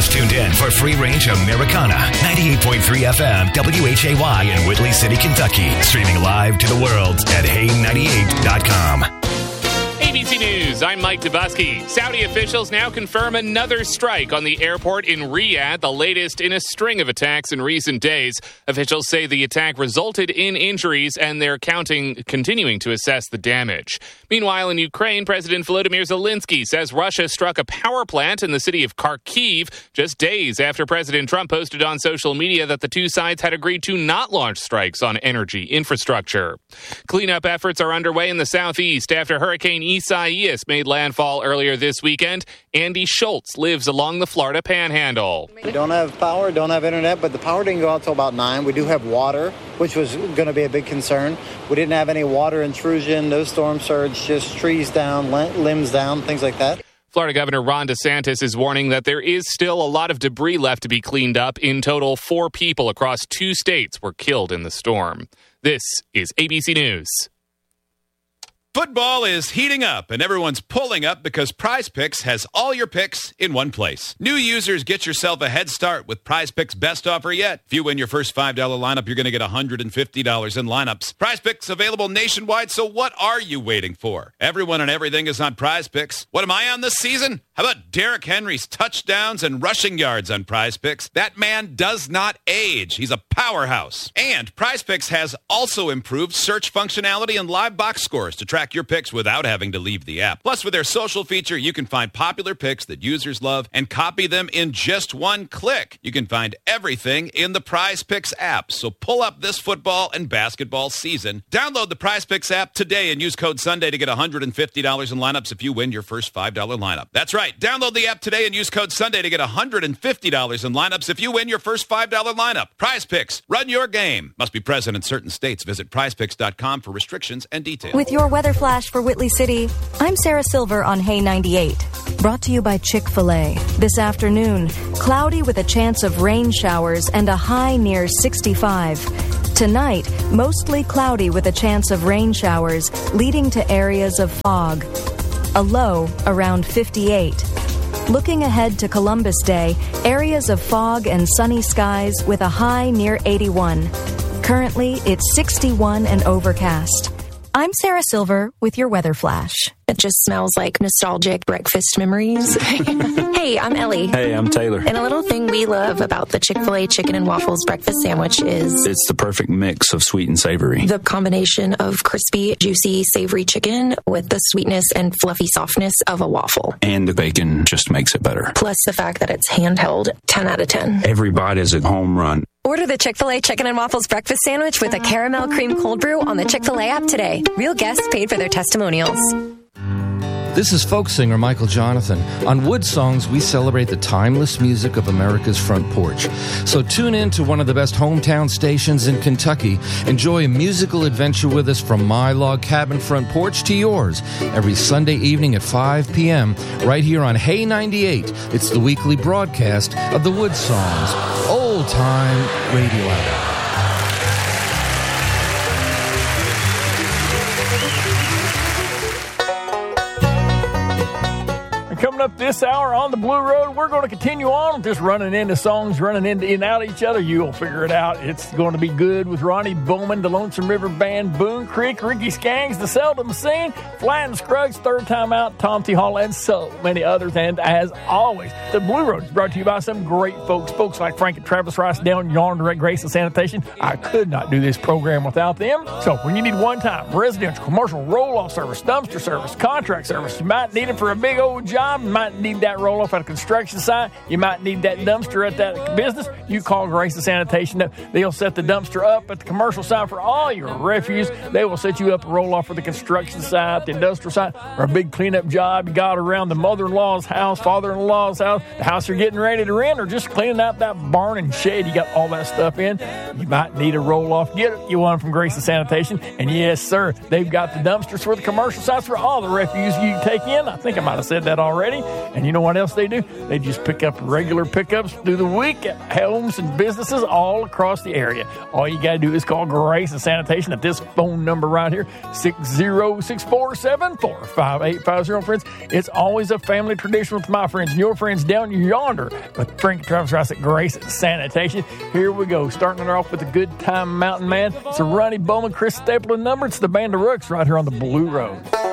just tuned in for Free Range Americana, 98.3 FM, WHAY in Whitley City, Kentucky. Streaming live to the world at hay98.com. ABC News, I'm Mike Dubusky. Saudi officials now confirm another strike on the airport in Riyadh, the latest in a string of attacks in recent days. Officials say the attack resulted in injuries and they're continuing to assess the damage. Meanwhile, in Ukraine, President Volodymyr Zelensky says Russia struck a power plant in the city of Kharkiv just days after President Trump posted on social media that the two sides had agreed to not launch strikes on energy infrastructure. Cleanup efforts are underway in the southeast after Hurricane Isaias made landfall earlier this weekend. Andy Schultz lives along the Florida Panhandle. We don't have power, don't have internet, but the power didn't go out till about 9. We do have water, which was going to be a big concern. We didn't have any water intrusion, no storm surge, just trees down, limbs down, things like that. Florida Governor Ron DeSantis is warning that there is still a lot of debris left to be cleaned up. In total, 4 people across 2 states were killed in the storm. This is ABC News. Football is heating up, and everyone's pulling up because Prize Picks has all your picks in one place. New users, get yourself a head start with Prize Picks' best offer yet. If you win your first $5 lineup, you're going to get $150 in lineups. Prize Picks available nationwide, so what are you waiting for? Everyone and everything is on Prize Picks. What am I on this season? How about Derrick Henry's touchdowns and rushing yards on Prize Picks? That man does not age. He's a powerhouse. And Prize Picks has also improved search functionality and live box scores to track your picks without having to leave the app. Plus, with their social feature, you can find popular picks that users love and copy them in just one click. You can find everything in the Prize Picks app. So pull up this football and basketball season. Download the Prize Picks app today and use code Sunday to get $150 in lineups if you win your first $5 lineup. That's right. Download the app today and use code Sunday to get $150 in lineups if you win your first $5 lineup. Prize Picks. Run your game. Must be present in certain states. Visit prizepicks.com for restrictions and details. With your weather flash for Whitley City, I'm Sarah Silver on Hay 98. Brought to you by Chick-fil-A. This afternoon, cloudy with a chance of rain showers and a high near 65. Tonight, mostly cloudy with a chance of rain showers, leading to areas of fog. A low around 58. Looking ahead to Columbus Day, areas of fog and sunny skies with a high near 81. Currently, it's 61 and overcast. I'm Sarah Silver with your weather flash. It just smells like nostalgic breakfast memories. Hey, I'm Ellie. Hey, I'm Taylor. And a little thing we love about the Chick-fil-A chicken and waffles breakfast sandwich is it's the perfect mix of sweet and savory. The combination of crispy, juicy, savory chicken with the sweetness and fluffy softness of a waffle. And the bacon just makes it better. Plus the fact that it's handheld, 10 out of 10. Every bite is a home run. Order the Chick-fil-A chicken and waffles breakfast sandwich with a caramel cream cold brew on the Chick-fil-A app today. Real guests paid for their testimonials. This is folk singer Michael Jonathan. On Wood Songs, we celebrate the timeless music of America's front porch. So tune in to one of the best hometown stations in Kentucky. Enjoy a musical adventure with us from my log cabin front porch to yours every Sunday evening at 5 p.m. right here on Hay 98. It's the weekly broadcast of the Wood Songs, old-time radio hour. Coming up this hour on the Blue Road, we're going to continue on just running into songs, running into and out of each other. You'll figure it out. It's going to be good with Ronnie Bowman, the Lonesome River Band, Boone Creek, Ricky Skaggs, the Seldom Seen, Flat and Scruggs, Third Time Out, Tom T. Hall, and so many others. And as always, the Blue Road is brought to you by some great folks like Frank and Travis Rice down yonder at Grace and Sanitation. I could not do this program without them. So when you need one-time residential, commercial roll-off service, dumpster service, contract service, you might need it for a big old job. You might need that roll-off at a construction site. You might need that dumpster at that business. You call Grace and Sanitation. They'll set the dumpster up at the commercial site for all your refuse. They will set you up a roll-off for the construction site, the industrial site, or a big cleanup job you got around the mother-in-law's house, father-in-law's house, the house you're getting ready to rent, or just cleaning out that barn and shed you got all that stuff in. You might need a roll-off. Get you one from Grace and Sanitation. And yes, sir, they've got the dumpsters for the commercial sites for all the refuse you take in. I think I might have said that already. And you know what else they do? They just pick up regular pickups through the week at homes and businesses all across the area. All you got to do is call Grace and Sanitation at this phone number right here, 60647-45850. Friends, it's always a family tradition with my friends and your friends down yonder. But Frank and Travis Rice at Grace and Sanitation. Here we go. Starting it off with a Good Time Mountain Man. It's a Ronnie Bowman, Chris Stapleton number. It's the Band of Rooks right here on the Blue Road.